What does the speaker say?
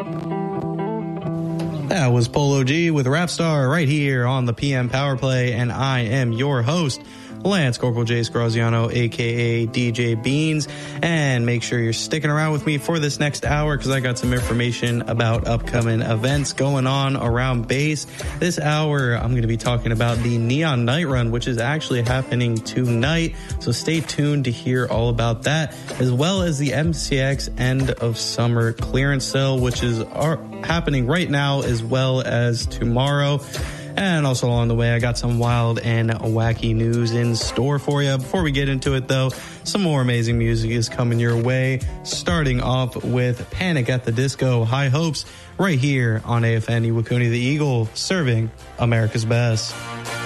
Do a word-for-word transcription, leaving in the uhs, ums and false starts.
That was Polo G with Rap Star right here on the P M Power Play, and I am your host, Lance Corporal J. Scroziano, a k a. D J Beans. And make sure you're sticking around with me for this next hour because I got some information about upcoming events going on around base. This hour, I'm going to be talking about the Neon Night Run, which is actually happening tonight. So stay tuned to hear all about that, as well as the M C X End of Summer Clearance Sale, which is are happening right now as well as tomorrow. And also along the way, I got some wild and wacky news in store for you. Before we get into it, though, some more amazing music is coming your way, starting off with Panic at the Disco, High Hopes, right here on A F N Iwakuni the Eagle, serving America's best.